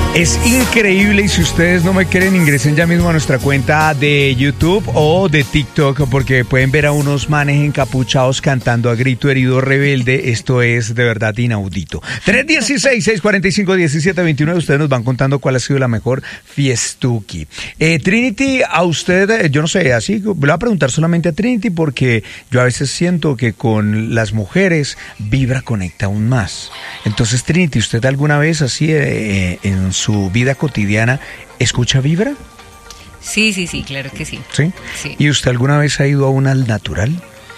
Es increíble, y si ustedes no me creen, ingresen ya mismo a nuestra cuenta de YouTube o de TikTok, porque pueden ver a unos manes encapuchados cantando a grito herido rebelde. Esto es de verdad inaudito. 316-645-1729, ustedes nos van contando cuál ha sido la mejor fiestuki. Trinity, a usted, yo no sé, así, le voy a preguntar solamente a Trinity, porque yo a veces siento que con las mujeres Vibra conecta aún más. Entonces, Trinity, ¿usted alguna vez así en su vida cotidiana escucha Vibra? Sí, claro que sí. ¿Sí? Sí. ¿Y usted alguna vez ha ido a una al natural?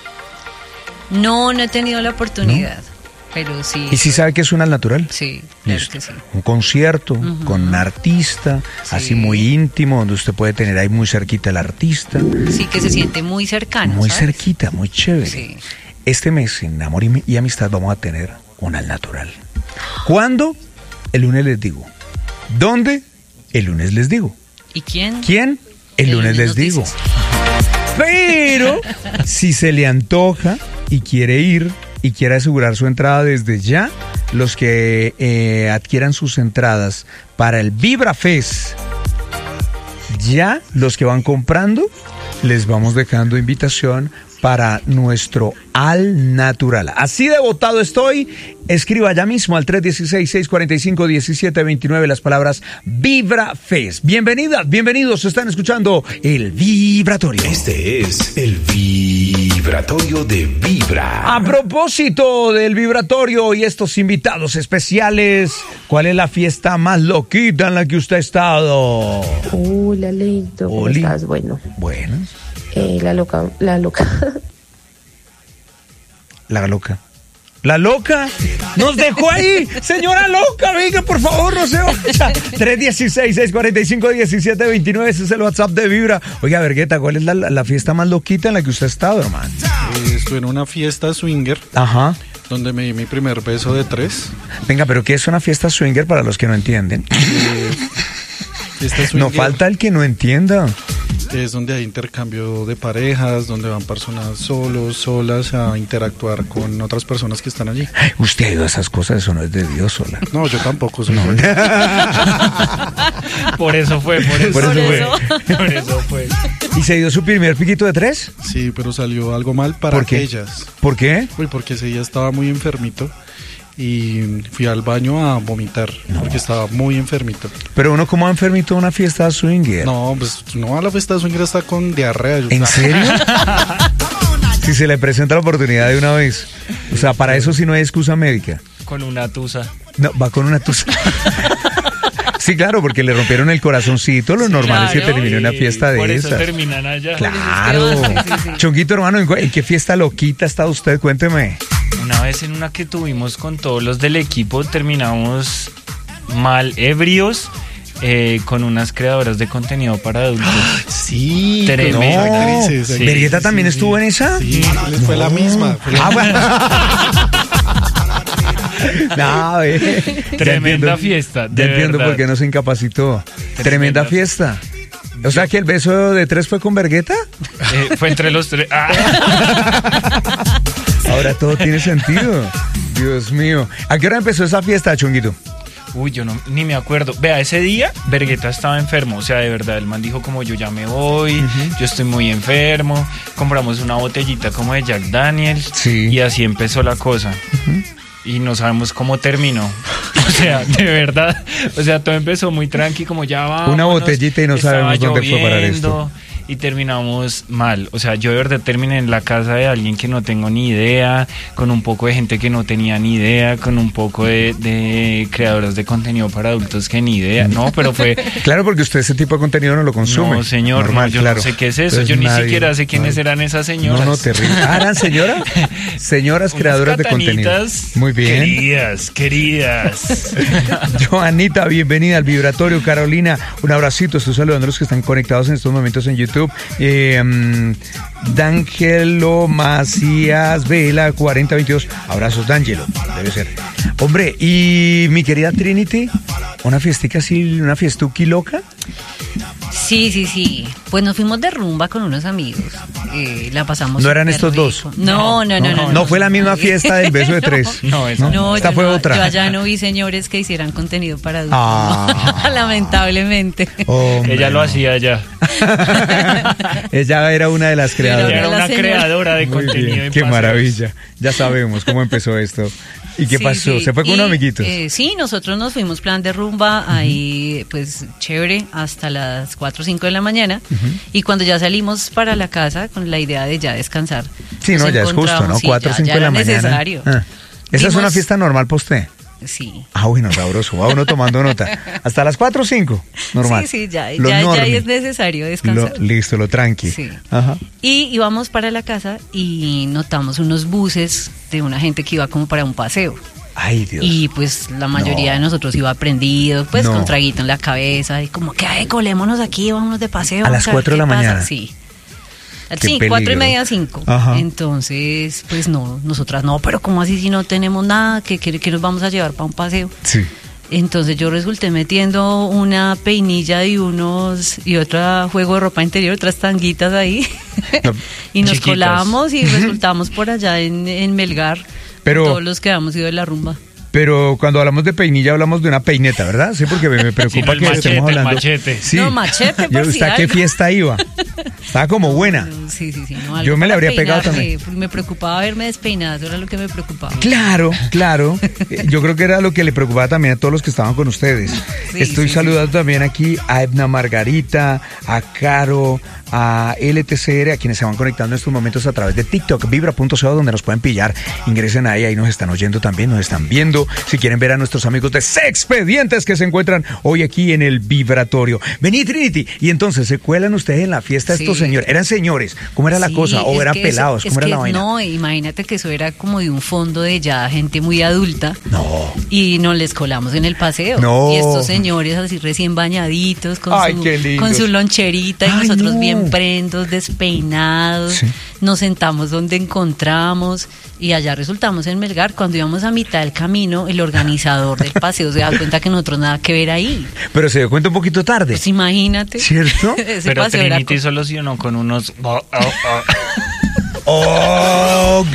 No he tenido la oportunidad, ¿no? Pero sí. ¿Y si sabe que es una al natural? Sí, claro que sí. Un concierto con un artista, sí, así muy íntimo, donde usted puede tener ahí muy cerquita al artista. Sí, que se siente muy cercano. Muy ¿sabes? Cerquita, muy chévere. Sí. Este mes en Amor y Amistad vamos a tener una al natural. ¿Cuándo? El lunes les digo. ¿Dónde? El lunes les digo. ¿Y quién? ¿Quién? El lunes les digo. Pero si se le antoja y quiere ir y quiere asegurar su entrada desde ya, los que adquieran sus entradas para el Vibra Fest, ya los que van comprando, les vamos dejando invitación para nuestro Al Natural. Así de votado estoy. Escriba ya mismo al 316-645-1729 las palabras Vibra Fest. Bienvenidas, bienvenidos. Están escuchando el Vibratorio. Este es el Vibratorio de Vibra. A propósito del Vibratorio y estos invitados especiales, ¿cuál es la fiesta más loquita en la que usted ha estado? Hola, Leito, ¿cómo estás? Bueno. La loca. La loca nos dejó ahí, señora loca, venga, por favor, no se vaya. 316-645-1729, ese es el WhatsApp de Vibra. Oiga, Vergueta, ¿cuál es la fiesta más loquita en la que usted ha estado, hermano? Estuve en una fiesta swinger. Ajá. Donde me di mi primer beso de 3. Venga, pero ¿qué es una fiesta swinger para los que no entienden? Fiesta swinger. No falta el que no entienda. Es donde hay intercambio de parejas, donde van personas solas a interactuar con otras personas que están allí. Usted ha ido a esas cosas, eso no es de Dios sola. No, yo tampoco soy. No. Por eso fue. ¿Y se dio su primer piquito de 3? Sí, pero salió algo mal para aquellas. ¿Por qué? Uy, porque ese día estaba muy enfermito. Y fui al baño a vomitar porque estaba muy enfermito. Pero uno, ¿cómo enfermito a una fiesta swinger? No, pues no, a la fiesta swinger está con diarrea. ¿En serio? Si se le presenta la oportunidad de una vez. O sea, para eso sí no hay excusa médica. Con una tusa. No, va con una tusa. Sí, claro, porque le rompieron el corazoncito. Lo normal es que termine una fiesta de por esas. Por eso terminan allá. Claro. Sí. Chonguito, hermano, ¿en qué fiesta loquita está usted? Cuénteme. Una vez en una que tuvimos con todos los del equipo, terminamos mal ebrios con unas creadoras de contenido para adultos. Sí, tremendo. Actrices. Sí, ¿Vergueta también estuvo en esa? Sí, fue la misma. Tremenda fiesta. Ya entiendo por qué no se incapacitó. Tremenda fiesta. O sea que el beso de 3 fue con Vergueta. Fue entre los 3. Ahora todo tiene sentido. Dios mío. ¿A qué hora empezó esa fiesta, Chonguito? Uy, yo ni me acuerdo. Vea, ese día Vergueta estaba enfermo. O sea, de verdad, el man dijo como yo ya me voy, yo estoy muy enfermo. Compramos una botellita como de Jack Daniels. Sí. Y así empezó la cosa. Y no sabemos cómo terminó. O sea, de verdad. O sea, todo empezó muy tranqui, como ya vamos. Una botellita y no sabemos dónde fue parar esto. Y terminamos mal. O sea, yo de verdad terminé en la casa de alguien que no tengo ni idea, con un poco de gente que no tenía ni idea, con un poco de creadores de contenido para adultos que ni idea. No, pero fue... Claro, porque usted ese tipo de contenido no lo consume. No, señor, normal, no, yo claro. no sé qué es eso. Entonces, yo ni siquiera sé quiénes eran esas señoras. No, terrible. ¿Eran señora? Señoras creadoras de contenido. Muy bien. Queridas. Joanita, bienvenida al Vibratorio. Carolina, un abracito. Estoy saludando a los que están conectados en estos momentos en YouTube. D'Angelo Macías Vela 4022. Abrazos, D'Angelo, debe ser. Hombre, y mi querida Trinity, ¿una fiestica así, una fiestuki loca? Sí. Pues nos fuimos de rumba con unos amigos. la pasamos. ¿No eran estos dos? No. No fue la misma fiesta del beso de tres. No, esta fue otra. Yo allá no vi señores que hicieran contenido para adultos. Lamentablemente. Ella lo hacía ya. Ella era una de las creadoras. Era una creadora de Muy contenido. bien, qué maravilla. Ya sabemos cómo empezó esto. ¿Y qué pasó? ¿Se fue con unos amiguitos? Sí, nosotros nos fuimos plan de rumba ahí, pues chévere, hasta las 4 o 5 de la mañana. Y cuando ya salimos para la casa con la idea de ya descansar. Sí, no, ya es justo, ¿no? 4 o 5 de la mañana. Necesario. ¿Esa es una fiesta normal para usted? Sí. Bueno, sabroso, va uno tomando nota. Hasta las 4 o 5, normal. Sí, ya es necesario descansar. Listo, lo tranqui. Sí. Ajá. Y íbamos para la casa y notamos unos buses de una gente que iba como para un paseo. Ay, Dios. Y pues la mayoría de nosotros iba prendido, pues con traguito en la cabeza y como que, colémonos aquí, vámonos de paseo. A las 4 de la mañana. Sí. Sí, 4:30, 5. Ajá. Entonces, pues no, nosotras no, pero ¿cómo así si no tenemos nada? ¿Qué nos vamos a llevar para un paseo? Sí. Entonces yo resulté metiendo una peinilla y otro juego de ropa interior, otras tanguitas ahí. Y nos colamos y resultamos por allá en Melgar. Pero todos los que habíamos ido de la rumba. Pero cuando hablamos de peinilla hablamos de una peineta, ¿verdad? Sí, porque me preocupa que estemos hablando. Machete. Sí. No, machete, por ¿Usted a qué fiesta iba? Estaba como buena. Sí. No, yo me la habría pegado también. Me preocupaba verme despeinada, eso era lo que me preocupaba. Claro. Yo creo que era lo que le preocupaba también a todos los que estaban con ustedes. Estoy saludando también aquí a Edna Margarita, a Caro, a LTCR, a quienes se van conectando en estos momentos a través de TikTok, vibra.co, donde nos pueden pillar. Ingresen ahí nos están oyendo también, nos están viendo. Si quieren ver a nuestros amigos de Sexpedientes que se encuentran hoy aquí en el Vibratorio. Vení, Trinity. Y entonces, ¿se cuelan ustedes en la fiesta estos señores? ¿Eran señores? ¿Cómo era la cosa? ¿O eran pelados? ¿Cómo era la vaina? No, imagínate que eso era como de un fondo de ya gente muy adulta. No. Y nos les colamos en el paseo. No. Y estos señores así recién bañaditos con con su loncherita y nosotros bien prendos, despeinados. Sí. Nos sentamos donde encontramos y allá resultamos en Melgar. Cuando íbamos a mitad del camino, el organizador del paseo se da cuenta que nosotros nada que ver ahí. Pero se dio cuenta un poquito tarde. Pues imagínate. ¿Cierto? Pero Trinity solucionó con unos... Ok.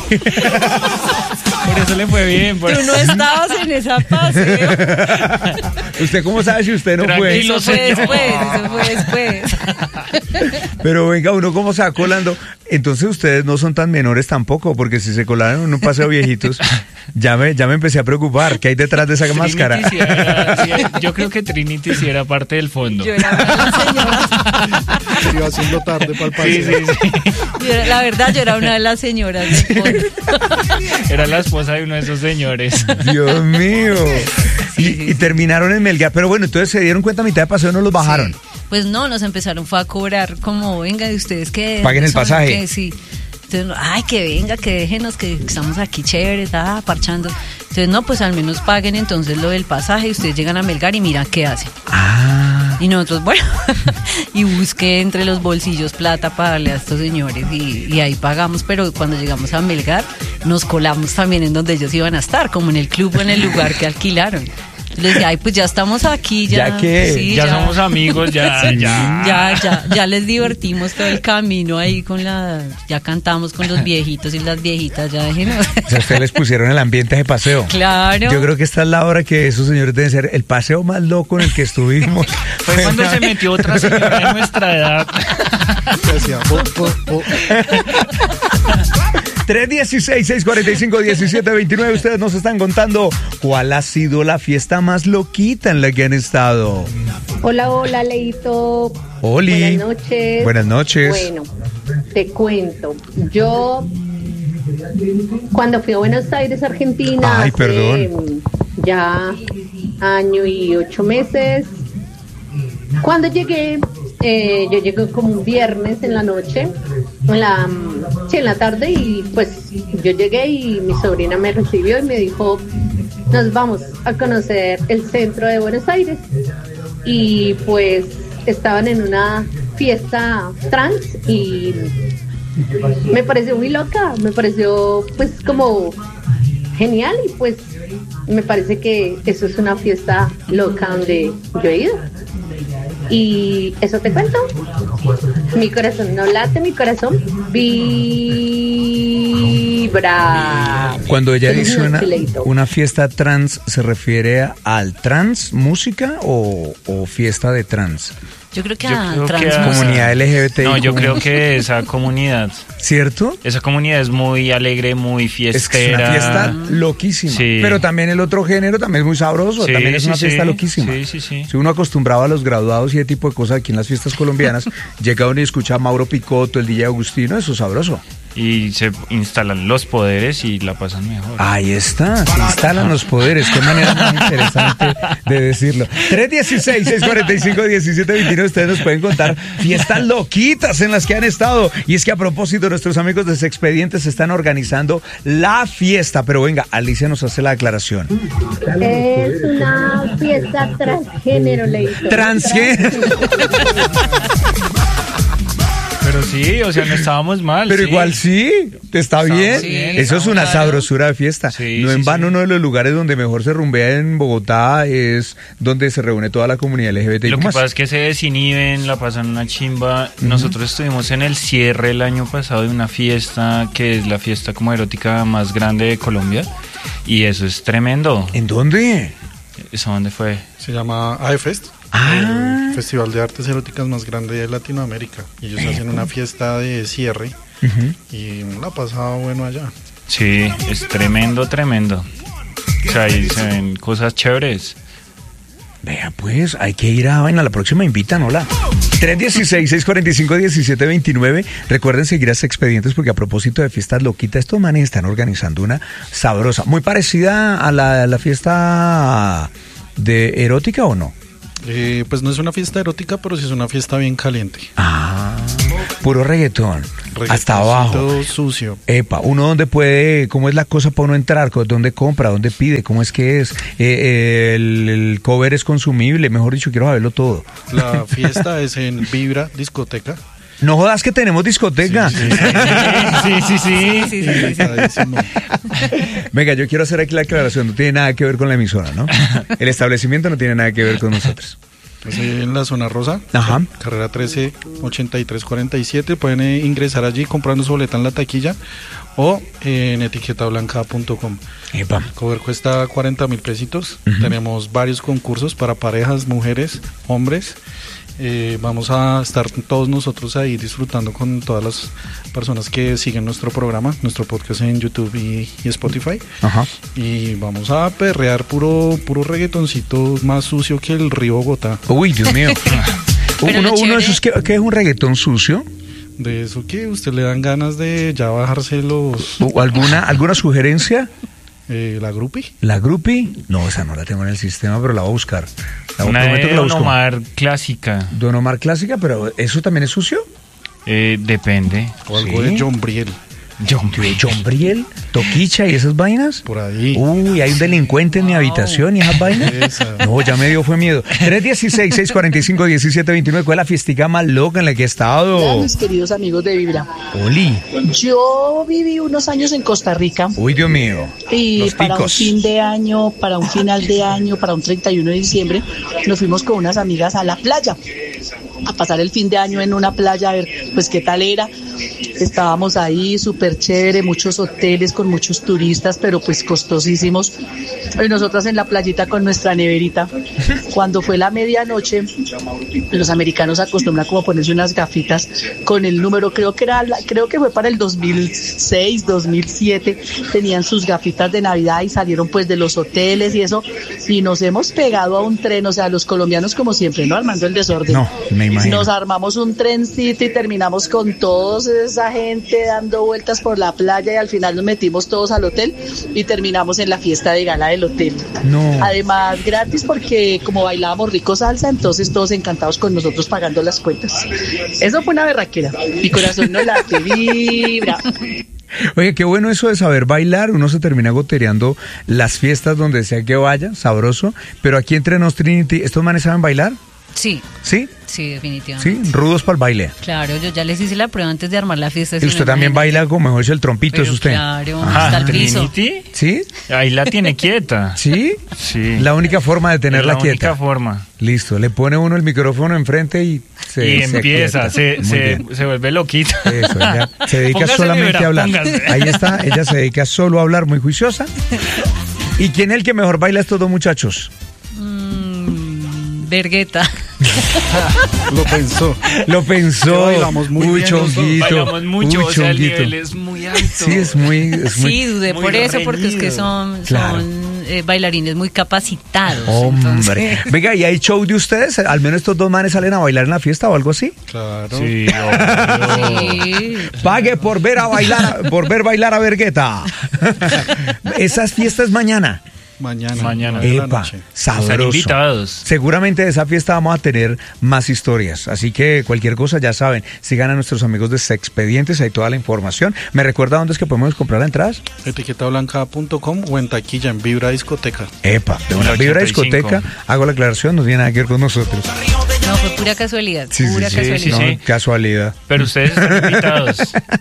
Por eso le fue bien. Tú no estabas en esa paseo. ¿Usted cómo sabe si usted no fue? Eso fue después. Pero venga, uno cómo se va colando. Entonces ustedes no son tan menores tampoco, porque si se colaron en un paseo viejitos, ya me empecé a preocupar. ¿Qué hay detrás de esa máscara? Yo creo que Trinity sí era parte del fondo. Yo era una señora. Se iba haciendo tarde para el paseo. Sí. La verdad, yo era una de las señoras del fondo. Era la esposa de uno de esos señores. Dios mío. Y terminaron en Melgar. Pero bueno, entonces se dieron cuenta a mitad de paseo, no los bajaron. Sí. Pues no, nos empezaron fue a cobrar como, venga, de ustedes que... Paguen el pasaje. Sí. Entonces, que venga, que déjenos, que estamos aquí chéveres, parchando. Entonces, no, pues al menos paguen entonces lo del pasaje y ustedes llegan a Melgar y miran qué hacen. Y nosotros, bueno, y busqué entre los bolsillos plata para darle a estos señores y ahí pagamos, pero cuando llegamos a Melgar nos colamos también en donde ellos iban a estar, como en el club o en el lugar que alquilaron. Les dije, pues ya estamos aquí, ya ya somos amigos, ya les divertimos todo el camino ahí ya cantamos con los viejitos y las viejitas, ya déjenos. O sea, ustedes les pusieron el ambiente de paseo. Claro. Yo creo que esta es la hora que esos señores deben ser el paseo más loco en el que estuvimos. Fue cuando se metió otra señora de nuestra edad. 316-645-1729. Ustedes nos están contando cuál ha sido la fiesta más loquita en la que han estado. Hola, Leito. Oli. Buenas noches. Bueno, te cuento. Yo, cuando fui a Buenos Aires, Argentina, hace ya 1 año y 8 meses, cuando llegué, yo llegué como un viernes en la noche, en la tarde, y pues yo llegué y mi sobrina me recibió y me dijo, nos vamos a conocer el centro de Buenos Aires. Y pues estaban en una fiesta trans y me pareció muy loca, me pareció pues como genial, y pues me parece que eso es una fiesta loca donde yo he ido. Y eso te cuento. Mi corazón no late, mi corazón vibra. Cuando ella dice una fiesta trans, ¿se refiere al trans música o fiesta de trans? Yo creo que comunidad LGBT. No, yo creo que esa comunidad. ¿Cierto? Esa comunidad es muy alegre, muy fiestera. Es una fiesta loquísima. Sí. Pero también el otro género también es muy sabroso. Sí, también es una fiesta loquísima. Sí. Si uno acostumbraba a los graduados y ese tipo de cosas aquí en las fiestas colombianas, llega uno y escucha a Mauro Picotto, el DJ Agustino, eso es sabroso. Y se instalan los poderes y la pasan mejor. Ahí está, se instalan los poderes. Qué manera más interesante de decirlo. 316-645-1729. Ustedes nos pueden contar fiestas loquitas en las que han estado. Y es que a propósito, nuestros amigos de Sexpedientes están organizando la fiesta. Pero venga, Alicia nos hace la aclaración. Es una fiesta transgénero, Leito. Transgénero. Pero sí, o sea, no estábamos mal. Pero sí. Igual sí, está bien. Eso es una sabrosura de fiesta. Sí, no en vano, uno de los lugares donde mejor se rumbea en Bogotá es donde se reúne toda la comunidad LGBT. Lo que pasa es que se desinhiben, la pasan una chimba. Nosotros estuvimos en el cierre el año pasado de una fiesta que es la fiesta como erótica más grande de Colombia. Y eso es tremendo. ¿En dónde? ¿Eso dónde fue? Se llama AEFest. El festival de artes eróticas más grande de Latinoamérica. Y ellos hacen una fiesta de cierre y la pasaba bueno allá. Sí, es tremendo. O sea, ahí se ven cosas chéveres. Vea pues, hay que ir a vaina. La próxima invitan, hola. 316-645-1729. Recuerden seguir a Sexpedientes porque a propósito de fiestas loquitas, estos manes están organizando una sabrosa, muy parecida a la fiesta de erótica, ¿o no? Pues no es una fiesta erótica, pero sí es una fiesta bien caliente. Puro reggaetón. Hasta abajo. Sucio. Epa, ¿uno dónde puede, cómo es la cosa para uno entrar? ¿Dónde compra? ¿Dónde pide? ¿Cómo es que es? El cover es consumible, mejor dicho, quiero saberlo todo. La fiesta es en Vibra Discoteca. No jodas que tenemos discoteca. Sí. Venga, yo quiero hacer aquí la aclaración. No tiene nada que ver con la emisora, ¿no? El establecimiento no tiene nada que ver con nosotros. Pues en la zona rosa, carrera 13, 8347. Pueden ingresar allí comprando su boleta en la taquilla o en etiquetablanca.com. El cover cuesta 40,000 pesitos. Tenemos varios concursos para parejas, mujeres, hombres. Vamos a estar todos nosotros ahí disfrutando con todas las personas que siguen nuestro programa, nuestro podcast en YouTube y Spotify. Y vamos a perrear puro reggaetoncito más sucio que el río Bogotá. Uy, Dios mío. uno de esos que es un reggaetón sucio. De eso que usted le dan ganas de ya bajarse los... ¿Alguna sugerencia? ¿La Grupi? ¿La Grupi? No, esa no la tengo en el sistema, pero la voy a buscar. Una de Don Omar clásica. Don Omar clásica, pero ¿eso también es sucio? Depende. O algo de John Briel. John Briel, Toquicha y esas vainas. Por ahí. Uy, hay un delincuente en mi habitación y esas vainas. No, ya me dio fue miedo. 316-645-1729. ¿Cuál es la fiestica más loca en la que he estado? Hola, mis queridos amigos de Vibra. Oli. Yo viví unos años en Costa Rica. Uy, Dios mío. Y para un fin de año, para un final de año, para un 31 de diciembre, nos fuimos con unas amigas a la playa. A pasar el fin de año en una playa, a ver pues qué tal era. Estábamos ahí súper chévere, muchos hoteles con muchos turistas, pero pues costosísimos. Y nosotras en la playita con nuestra neverita. Cuando fue la medianoche, los americanos acostumbran como ponerse unas gafitas con el número, creo que fue para el 2006, 2007, tenían sus gafitas de Navidad y salieron pues de los hoteles y eso, y nos hemos pegado a un tren, o sea, los colombianos como siempre, ¿no? Armando el desorden. No, me imagino. Nos armamos un trencito y terminamos con toda esa gente dando vueltas por la playa y al final nos metimos todos al hotel y terminamos en la fiesta de gala del hotel. No. Además, gratis porque como bailábamos rico salsa, entonces todos encantados con nosotros pagando las cuentas. Eso fue una berraquera. Mi corazón no late, vibra. Oye, qué bueno eso de saber bailar. Uno se termina gotereando las fiestas donde sea que vaya, sabroso. Pero aquí entre nos, Trinity, ¿estos manes saben bailar? Sí. ¿Sí? Sí, definitivamente. Sí, rudos para el baile. Claro, yo ya les hice la prueba antes de armar la fiesta. Y usted también baila como mejor es el trompito, pero es usted. Claro, hasta el piso. ¿Sí? Ahí la tiene quieta. ¿Sí? Sí. La única forma de tenerla quieta. La única forma. Listo, le pone uno el micrófono enfrente y empieza, se vuelve loquita. Eso, ella se dedica solamente a hablar. Ahí está, ella se dedica solo a hablar, muy juiciosa. ¿Y quién es el que mejor baila estos dos muchachos? Vergueta. Lo pensó. Bailamos muy bien. Chonguito. Bailamos mucho, o sea, el nivel es muy alto. Sí, es muy... Sí, dudé por eso, reñido. Porque es que son bailarines muy capacitados. Hombre. Entonces. Venga, ¿y hay show de ustedes? ¿Al menos estos dos manes salen a bailar en la fiesta o algo así? Claro. Sí, sí. Pague por ver bailar a Vergueta. Esas fiestas mañana. Mañana. Epa, sabroso. Están invitados. Seguramente de esa fiesta vamos a tener más historias. Así que cualquier cosa ya saben. Sigan a nuestros amigos de Sexpedientes, hay toda la información. ¿Me recuerda dónde es que podemos comprar entradas? Etiquetablanca.com o en taquilla en Vibra Discoteca. Epa, de una Vibra Discoteca, hago la aclaración, no tiene nada que ver con nosotros. No, fue pura casualidad. Sí, casualidad. No, casualidad. Pero ustedes están invitados.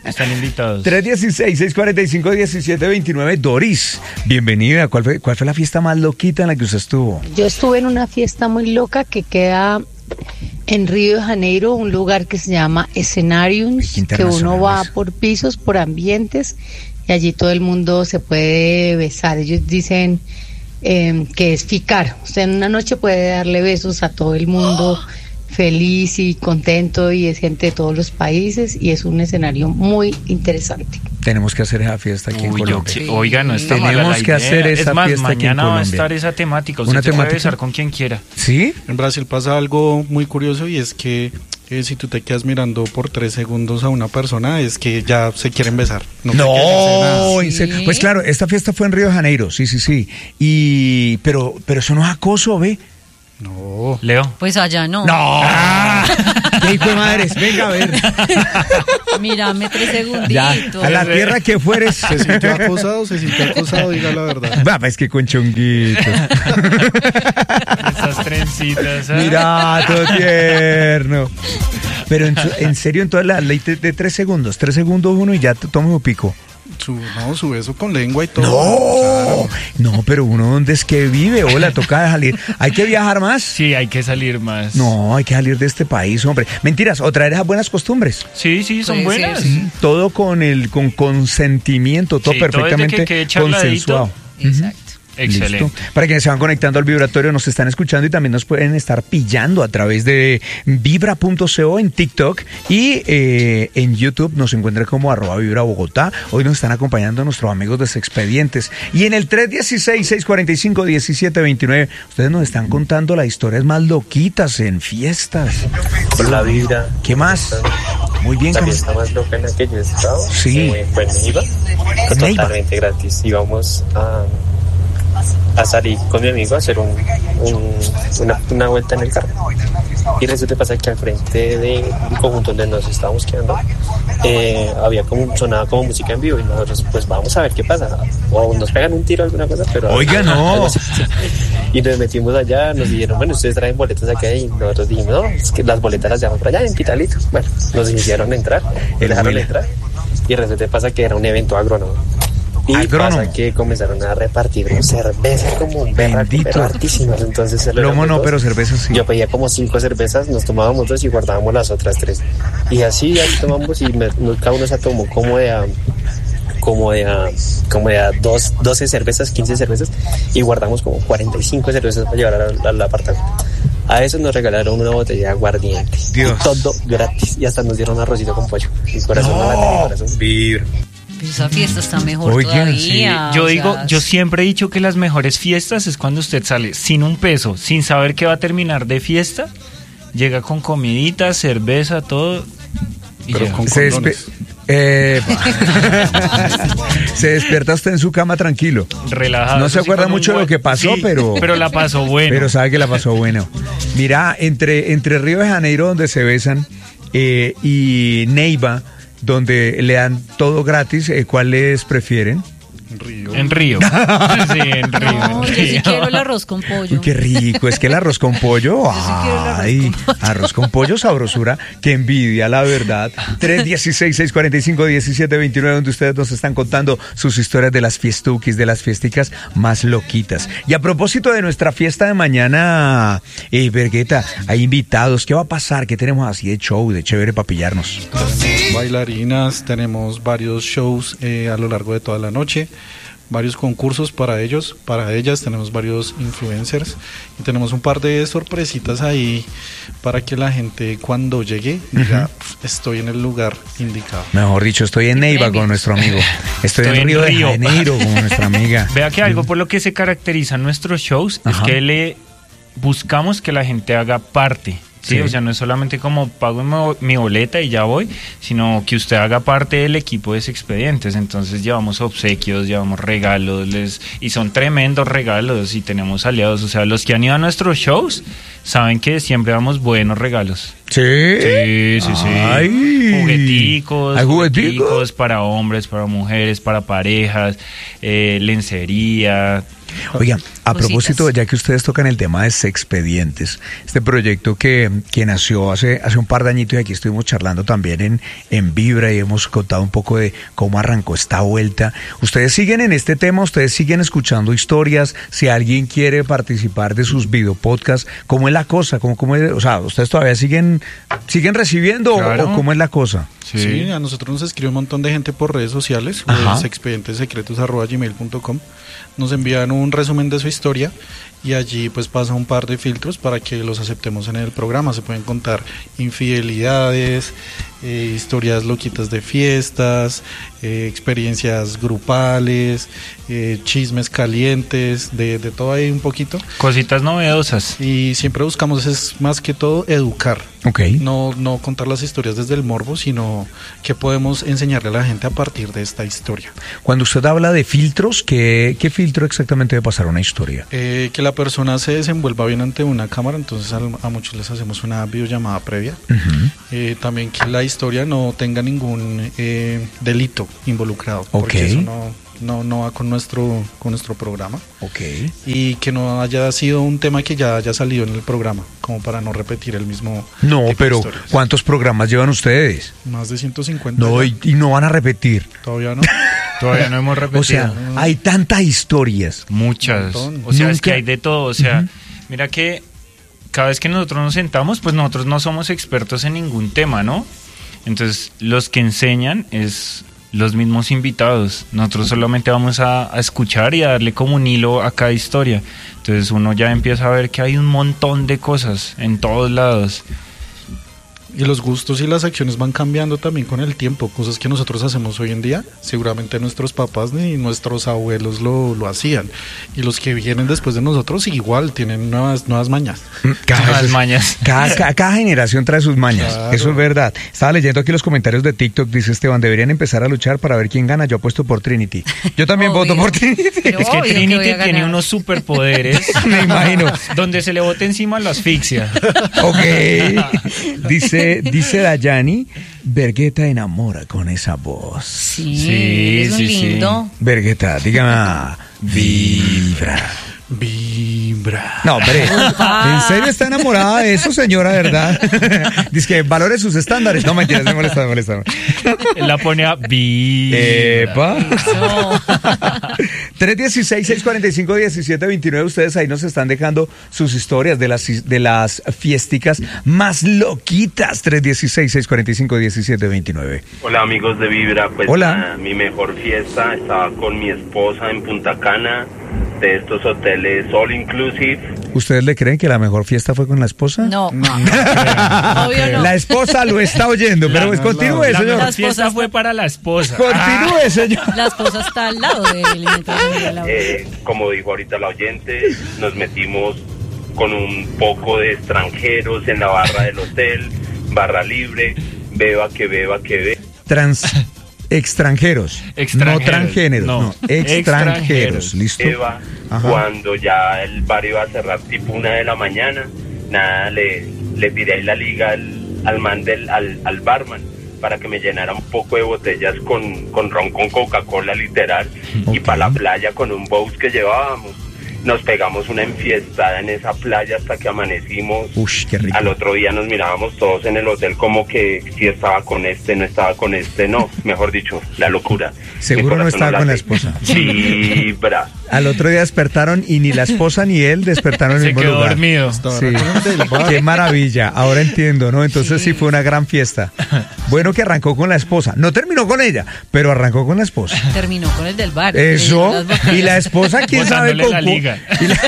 316-645-1729. Doris, bienvenida. ¿Cuál fue la fiesta más loquita en la que usted estuvo? Yo estuve en una fiesta muy loca que queda en Río de Janeiro, un lugar que se llama Escenariums, que uno va por pisos, por ambientes, y allí todo el mundo se puede besar. Ellos dicen que es ficar. Usted en una noche puede darle besos a todo el mundo, feliz y contento, y es gente de todos los países, y es un escenario muy interesante. Tenemos que hacer esa fiesta aquí en Colombia. Oiga, no está Tenemos que hacer esa fiesta aquí en Colombia. Mañana va a estar esa temática. Usted se puede besar con quien quiera. ¿Sí? En Brasil pasa algo muy curioso, y es que si tú te quedas mirando por 3 segundos a una persona, es que ya se quieren besar. No, pues claro, esta fiesta fue en Río de Janeiro, sí. Pero eso no es acoso, ¿ve? No. Leo. Pues allá no. No. ¿Qué hijo de madres? Venga a ver. Mírame 3 segunditos. Ya, a la tierra que fueres. ¿Se sintió acosado? Diga la verdad. Va, es que con chonguito. Esas trencitas. Mira, todo tierno. Pero en serio, entonces la ley de 3 segundos. 3 segundos uno y ya toma un pico. Su beso con lengua y todo. No, no, pero uno ¿dónde es que vive? Hola, toca salir. ¿Hay que viajar más? Sí, hay que salir más. No, hay que salir de este país, hombre. Mentiras, o traer esas buenas costumbres. Sí, son buenas. Sí. Todo con consentimiento, todo perfectamente consensuado. Exacto. Excelente. ¿Listo? Para quienes se van conectando al vibratorio, nos están escuchando y también nos pueden estar pillando a través de vibra.co en TikTok y en YouTube nos encuentran como @vibrabogotá. Hoy nos están acompañando nuestros amigos de Sexpedientes. Y en el 316-645-1729 ustedes nos están contando las historias más loquitas en fiestas. Hola, Vibra. ¿Qué más? Muy bien. La fiesta más loca en la que yo he estado sí. Fue en Neiva. Fue totalmente gratis. Íbamos a salir con mi amigo a hacer una vuelta en el carro. Y resulta que pasa que al frente del conjunto donde nos estábamos quedando sonaba como música en vivo, y nosotros pues vamos a ver qué pasa, o nos pegan un tiro o alguna cosa, pero oiga, no. Y nos metimos allá, nos dijeron, bueno, ustedes traen boletas acá, y nosotros dijimos, no, es que las boletas las llevamos por allá en Pitalito. Bueno, nos hicieron entrar, dejaron entrar, y resulta que pasa que era un evento agrónomo. Y pasa que comenzaron a repartir cervezas como un berraco, pero hartísimas. Entonces, pero cervezas sí. Yo pedía como 5 cervezas, nos tomábamos 2 y guardábamos las otras 3. Y así tomamos, y cada uno se tomó como de a 12 cervezas, 15 cervezas, y guardamos como 45 cervezas para llevar al apartamento. A eso nos regalaron una botella de aguardiente. Dios. Y todo gratis. Y hasta nos dieron arrocito con pollo. Mi corazón no late, mi corazón vibra. Esa fiesta está mejor todavía. Sí. Yo siempre he dicho que las mejores fiestas es cuando usted sale sin un peso, sin saber que va a terminar de fiesta, llega con comidita, cerveza, todo. Pero con condones. Se despierta usted en su cama tranquilo, relajado. No se acuerda mucho de lo que pasó, sí, pero la pasó bueno. Pero sabe que la pasó bueno. Mira, entre Río de Janeiro, donde se besan, y Neiva, donde le dan todo gratis, ¿cuáles prefieren? En Río. Sí, en Río. No, yo sí quiero el arroz con pollo. Uy, qué rico, es que el arroz con pollo, ay, arroz con pollo, sabrosura, qué envidia, la verdad. 316-645-1729, donde ustedes nos están contando sus historias de las fiestuquis, de las fiesticas más loquitas. Y a propósito de nuestra fiesta de mañana, Vergueta, hay invitados, ¿qué va a pasar? ¿Qué tenemos así de show, de chévere para pillarnos? Bailarinas, tenemos varios shows a lo largo de toda la noche, varios concursos para ellos, para ellas, tenemos varios influencers y tenemos un par de sorpresitas ahí para que la gente cuando llegue diga, estoy en el lugar indicado. Mejor dicho, estoy en Neiva con nuestro amigo, estoy en Río de Janeiro con nuestra amiga. Vea que algo por lo que se caracterizan nuestros shows es que le buscamos que la gente haga parte. Sí, o sea, no es solamente como pago mi boleta y ya voy, sino que usted haga parte del equipo de Expedientes. Entonces llevamos obsequios, llevamos regalos, y son tremendos regalos y tenemos aliados. O sea, los que han ido a nuestros shows saben que siempre damos buenos regalos. ¿Sí? Sí. Jugueticos para hombres, para mujeres, para parejas, lencería. Oigan, a propósito, ya que ustedes tocan el tema de Expedientes, este proyecto que nació hace un par de añitos y aquí estuvimos charlando también en Vibra y hemos contado un poco de cómo arrancó esta vuelta. ¿Ustedes siguen en este tema? ¿Ustedes siguen escuchando historias? Si alguien quiere participar de sus videopodcasts, ¿cómo es la cosa? ¿Cómo es? O sea, ¿ustedes todavía siguen recibiendo o cómo es la cosa? Sí, a nosotros nos escribe un montón de gente por redes sociales, expedientessecretos@gmail.com. Nos envían un resumen de su historia y allí pues pasa un par de filtros para que los aceptemos en el programa. Se pueden contar infidelidades, historias loquitas de fiestas, experiencias grupales, chismes calientes, de todo ahí un poquito. Cositas novedosas. Y siempre buscamos, es más que todo, educar. Okay. No contar las historias desde el morbo, sino que podemos enseñarle a la gente a partir de esta historia. Cuando usted habla de filtros, ¿qué filtro exactamente debe pasar una historia? Que la persona se desenvuelva bien ante una cámara, entonces a muchos les hacemos una videollamada previa. También que la historia no tenga ningún delito involucrado, porque eso no va con nuestro programa. Y que no haya sido un tema que ya haya salido en el programa, como para no repetir el mismo. No, pero ¿cuántos programas llevan ustedes? Más de 150. No, y no van a repetir. Todavía no. Todavía no hemos repetido. O sea, hay tantas historias. Muchas. O sea, es que hay de todo. O sea, mira que cada vez que nosotros nos sentamos, pues nosotros no somos expertos en ningún tema, ¿no? Entonces, los que enseñan es los mismos invitados. Nosotros solamente vamos a escuchar y a darle como un hilo a cada historia. Entonces uno ya empieza a ver que hay un montón de cosas en todos lados. Y los gustos y las acciones van cambiando también con el tiempo. Cosas que nosotros hacemos hoy en día, seguramente nuestros papás ni nuestros abuelos lo hacían. Y los que vienen después de nosotros igual tienen nuevas mañas. Cada generación trae sus mañas. Claro. Eso es verdad. Estaba leyendo aquí los comentarios de TikTok. Dice Esteban, deberían empezar a luchar para ver quién gana. Yo apuesto por Trinity. Yo también voto por Trinity. Es que Trinity tiene unos superpoderes. Me imagino. Donde se le bote encima lo asfixia. Ok. Dice Dayani, Vergueta enamora con esa voz. Sí, es lindo. Vergueta, dígame, vibra. No, hombre, ¿en serio está enamorada de eso, señora, verdad? Dice que valore sus estándares. No, mentiras, me molesta. La pone a vibra. Epa. 316-645-1729. Ustedes ahí nos están dejando sus historias de las fiesticas más loquitas. 316-645-1729. Hola, amigos de Vibra. Pues hola. Mi mejor fiesta estaba con mi esposa en Punta Cana, de estos hoteles all inclusive. ¿Ustedes le creen que la mejor fiesta fue con la esposa? No. Obvio no. La esposa lo está oyendo, pero pues continúe, señor. La fiesta fue para la esposa. Continúe, señor. La esposa está al lado de él. Como dijo ahorita la oyente, nos metimos con un poco de extranjeros en la barra del hotel, barra libre, beba que beba. Extranjeros, no transgéneros, no, extranjeros, ¿listo? Eva, cuando ya el bar iba a cerrar tipo 1 de la mañana, nada, le tiré ahí la liga al man al barman, para que me llenara un poco de botellas con ron con Coca-Cola literal, y para la playa con un Bose que llevábamos. Nos pegamos una enfiestada en esa playa hasta que amanecimos. Ush, qué rico. Al otro día nos mirábamos todos en el hotel como que si estaba con este, no estaba con este, no, mejor dicho, la locura. Seguro no estaba con la esposa. Sí, bra. Al otro día despertaron y ni la esposa ni él despertaron en el mismo lugar. Se quedó dormido. Sí. Qué maravilla, ahora entiendo, ¿no? Entonces sí fue una gran fiesta. Bueno, que arrancó con la esposa. No terminó con ella, pero arrancó con la esposa. Terminó con el del bar. Eso. Y la esposa, quién sabe con la liga.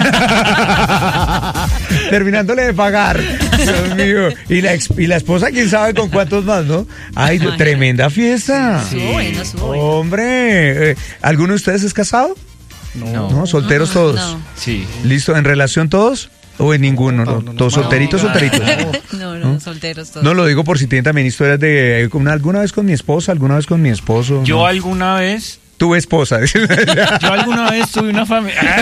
Terminándole de pagar. Dios mío. Y la esposa, quién sabe con cuántos más, ¿no? Ay, tremenda fiesta. Sí. Bueno. Hombre, ¿alguno de ustedes es casado? No, solteros todos. No. Sí. ¿Listo? ¿En relación todos? ¿O en ninguno? No, ¿todos solteritos? No, solteros todos. No, lo digo por si tienen también historias de alguna vez con mi esposa, alguna vez con mi esposo. Yo alguna vez... Tu esposa. Yo alguna vez tuve una familia.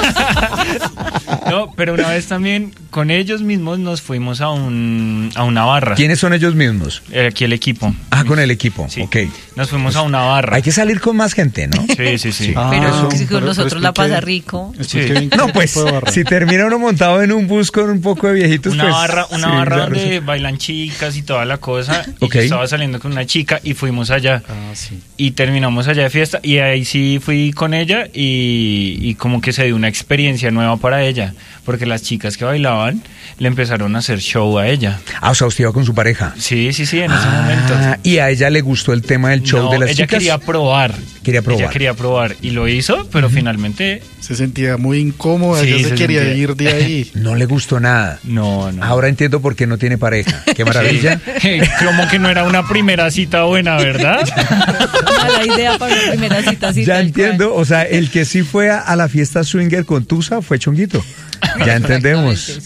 No, pero una vez también con ellos mismos nos fuimos a una barra. ¿Quiénes son ellos mismos? Aquí el equipo. Ah, con el equipo, sí. Ok. Nos fuimos a una barra. Hay que salir con más gente, ¿no? Sí. Pero si con nosotros la pasa rico. Sí. No, pues, si termina uno montado en un bus con un poco de viejitos, una pues... barra donde bailan chicas y toda la cosa. Y yo estaba saliendo con una chica y fuimos allá. Y terminamos allá de fiesta. Y ahí sí fui con ella y como que se dio una experiencia nueva para ella, porque las chicas que bailaban le empezaron a hacer show a ella. Ah, o sea, usted iba con su pareja. Sí, en ese momento. ¿Y a ella le gustó el tema del show de las ella chicas? Ella Quería probar y lo hizo, pero finalmente... Se sentía muy incómoda, Sí, ella se quería ir de ahí. No le gustó nada. No. Ahora entiendo por qué no tiene pareja. Qué maravilla. Sí. Como que no era una primera cita buena, ¿verdad? Mala idea para una primera cita. Sí, ya entiendo, o sea, el que sí fue a la fiesta swinger con Tusa fue Chonguito. Ya entendemos.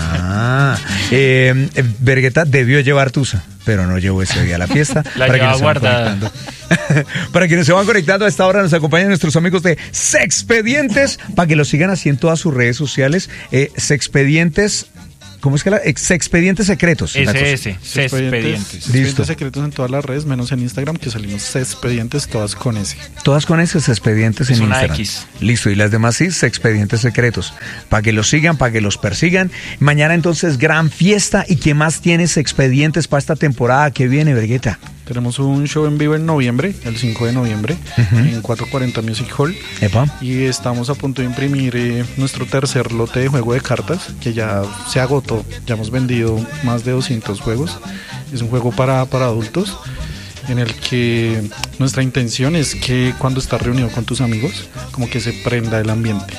Vergueta debió llevar Tusa, pero no llevó ese día a la fiesta. La llevaba guardada. Para quienes se van conectando a esta hora, nos acompañan nuestros amigos de Sexpedientes, para que lo sigan así en todas sus redes sociales. Sexpedientes. ¿Cómo es que Sexpedientes Secretos? Sexpedientes. Listo. Secretos en todas las redes, menos en Instagram, que salimos Sexpedientes, todas con S. Todas con S, Sexpedientes en Instagram. X. Listo, y las demás sí, Sexpedientes Secretos. Para que los sigan, para que los persigan. Mañana entonces, gran fiesta. ¿Y qué más tienes Sexpedientes para esta temporada que viene, Vergueta? Tenemos un show en vivo en noviembre, el 5 de noviembre, en 440 Music Hall. Epa. Y estamos a punto de imprimir nuestro tercer lote de juego de cartas, que ya se agotó. Ya hemos vendido más de 200 juegos. Es un juego para adultos, en el que nuestra intención es que cuando estás reunido con tus amigos, como que se prenda el ambiente.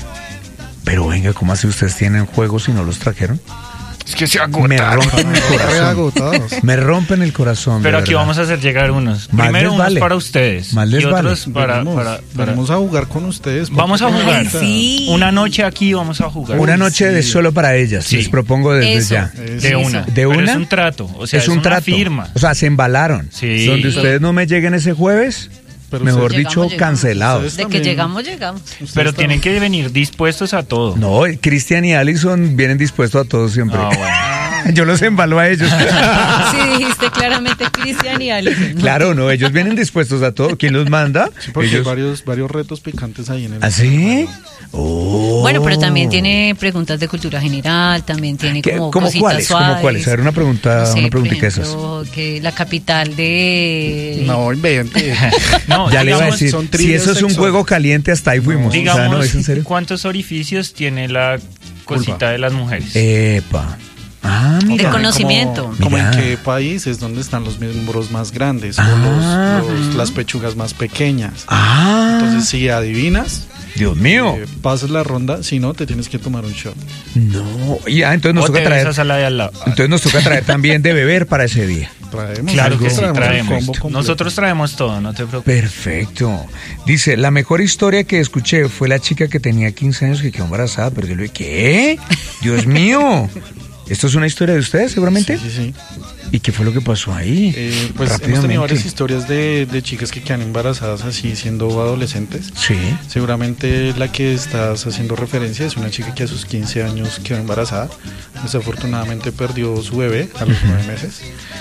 Pero venga, ¿cómo así ustedes tienen juegos y no los trajeron? Es que se agotaron. Me rompen el corazón. Me rompen el corazón. Pero aquí vamos a hacer llegar unos. Más Primero unos vale. para ustedes. Más les y otros vale. Vamos a jugar con ustedes. Vamos a jugar. Ay, sí. Una noche aquí vamos a jugar. Una noche de solo para ellas. Sí. Les propongo desde Eso. ya. De una. ¿De Pero una? es un trato. O sea, es un una trato. firma. O sea, se embalaron. Sí. Donde ustedes no me lleguen ese jueves, mejor dicho, llegamos. cancelados. De que llegamos. Pero tienen que venir dispuestos a todo. No, Cristian y Alison vienen dispuestos a todo siempre. Ah, bueno. Yo los embalo a ellos. Sí, dijiste claramente Cristian y Alison. Claro, no, ellos vienen dispuestos a todo. ¿Quién los manda? Sí, porque ellos... hay varios retos picantes ahí en el... ¿Ah, sí? Oh. Bueno, pero también tiene preguntas de cultura general, también tiene como cositas cuáles? suaves. ¿Cómo cuáles? A ver, una pregunta, No sé, una preguntita por ejemplo, esas. que la capital de... No, invente. No, Ya le iba a digamos, decir, si eso es un juego caliente, hasta ahí fuimos. digamos, O sea, ¿no? ¿Es en serio? ¿cuántos orificios tiene la cosita de las mujeres? Epa. Ah, mira. De conocimiento. Como en Mira. qué país es donde están los miembros más grandes Ah. o las pechugas más pequeñas. Ah, Entonces, si adivinas, Dios mío. pasas la ronda, si no, te tienes que tomar un shot. No. Ya, entonces nos O toca te traer. besas a la de al lado. Entonces nos toca traer también de beber para ese día. Traemos, Claro que sí, el traemos. combo completo. Nosotros traemos todo, no te preocupes. Perfecto. Dice, la mejor historia que escuché fue la chica que tenía 15 años que quedó embarazada, pero yo le dije, ¿qué? Dios mío. ¿Esto es una historia de ustedes, seguramente? Sí. ¿Y qué fue lo que pasó ahí? Pues hemos tenido varias historias de chicas que quedan embarazadas así siendo adolescentes. Sí. Seguramente la que estás haciendo referencia es una chica que a sus 15 años quedó embarazada. Desafortunadamente perdió su bebé a los 9 meses.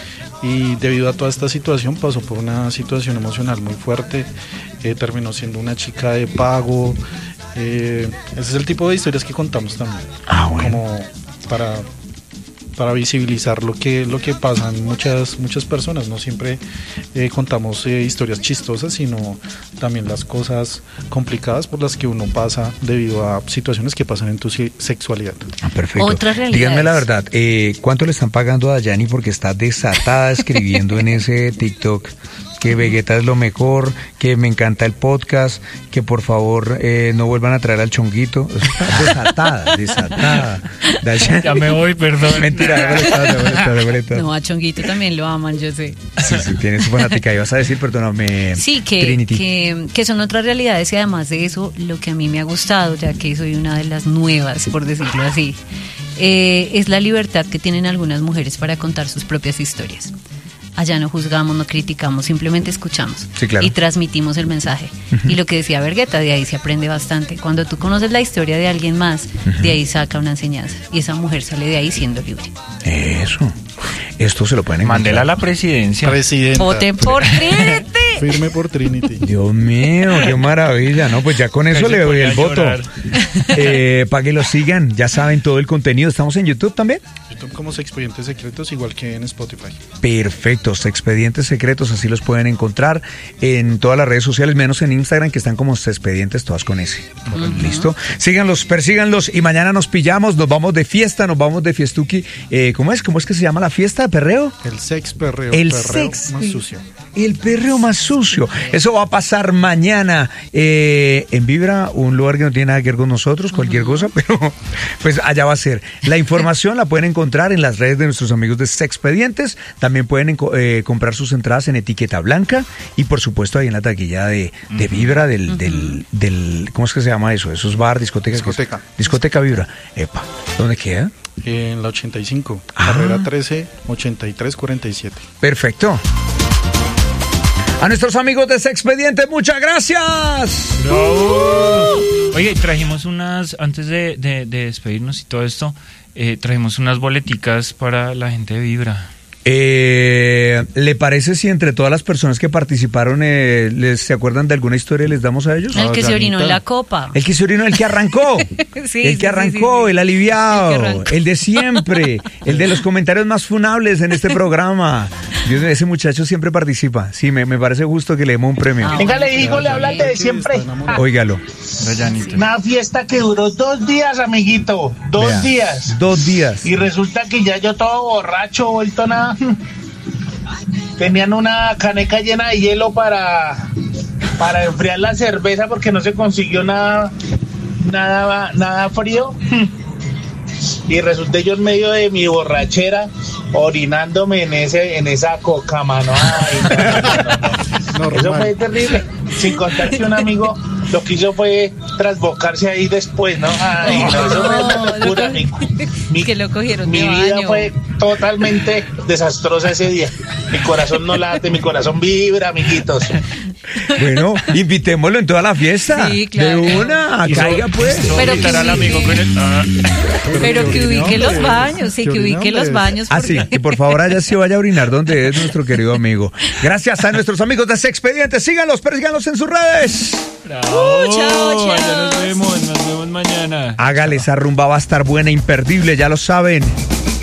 y debido a toda esta situación pasó por una situación emocional muy fuerte, terminó siendo una chica de pago. Ese es el tipo de historias que contamos también, como para visibilizar lo que pasan muchas personas. No siempre contamos historias chistosas, sino también las cosas complicadas por las que uno pasa debido a situaciones que pasan en tu sexualidad. Perfecto. Díganme la verdad, ¿cuánto le están pagando a Dayani porque está desatada escribiendo en ese TikTok que Vegeta es lo mejor, que me encanta el podcast, que por favor no vuelvan a traer al Chonguito? Desatada. Ya me voy, perdón. Mentira, de boleta. No, a Chonguito también lo aman, yo sé. Sí, tiene su fanática. Ibas a decir, perdóname, sí, Trinity. Que son otras realidades y además de eso, lo que a mí me ha gustado, ya que soy una de las nuevas, por decirlo así, es la libertad que tienen algunas mujeres para contar sus propias historias. Allá no juzgamos, no criticamos, simplemente escuchamos. Sí, claro. Y transmitimos el mensaje. Y lo que decía Vergueta, de ahí se aprende bastante. Cuando tú conoces la historia de alguien más, de ahí saca una enseñanza. Y esa mujer sale de ahí siendo libre. Eso. Esto se lo pueden encontrar. Mándela a la presidencia. Voten por Trinity. Firme por Trinity. Dios mío, qué maravilla, ¿no? Pues ya con eso le doy el voto. Para que lo sigan, ya saben todo el contenido. ¿Estamos en YouTube también? YouTube como Expedientes Secretos, igual que en Spotify. Perfecto, Expedientes Secretos, así los pueden encontrar en todas las redes sociales, menos en Instagram, que están como Expedientes, todas con S. ¿Listo? Síganlos, persíganlos y mañana nos pillamos, nos vamos de fiesta, nos vamos de fiestuki. ¿Cómo es que se llama la fiesta de perreo? El sex perreo. El perreo sex más sucio. El perreo más sucio. Eso va a pasar mañana en Vibra, un lugar que no tiene nada que ver con nosotros, cualquier cosa, pero pues allá va a ser. La información la pueden encontrar en las redes de nuestros amigos de Sexpedientes. También pueden comprar sus entradas en Etiqueta Blanca y por supuesto ahí en la taquilla de Vibra del ¿cómo es que se llama eso? Esos bar, discotecas. Discoteca Vibra. Epa, ¿dónde queda? En la 85, carrera 13, 8347. Perfecto. A nuestros amigos de Sexpedientes, muchas gracias. Oye, trajimos antes de despedirnos y todo esto, trajimos unas boleticas para la gente de Vibra. ¿Le parece si entre todas las personas que participaron se acuerdan de alguna historia y les damos a ellos? El que se orinó en la copa. El que se orinó, el que arrancó. Sí, el aliviado, el de siempre, el de los comentarios más funables en este programa. Ese muchacho siempre participa. Sí, me parece justo que le demos un premio. Venga, le digo, le hablaste de siempre. Óigalo. Una fiesta que duró 2 días, amiguito. 2 días. 2 días. Y resulta que ya yo todo borracho, vuelto nada. Tenían una caneca llena de hielo para enfriar la cerveza porque no se consiguió nada frío. Y resulté yo en medio de mi borrachera orinándome en esa coca, mano. No. Eso fue terrible. Sin contar que un amigo lo que hizo fue trasbocarse ahí después, ¿no? Eso fue una locura. Que lo cogieron mi vida fue totalmente desastrosa ese día. Mi corazón no late, mi corazón vibra, amiguitos. Bueno, invitémoslo en toda la fiesta. Sí, claro. De una, caiga pues. Pero que ubique los baños, sí, que ubique los baños. Sí, que por favor allá sí vaya a orinar donde es nuestro querido amigo. Gracias a nuestros amigos de Sexpedientes, síganlos en sus redes. Chao. Ya nos vemos mañana. Hágale, esa rumba va a estar buena, imperdible, ya lo saben.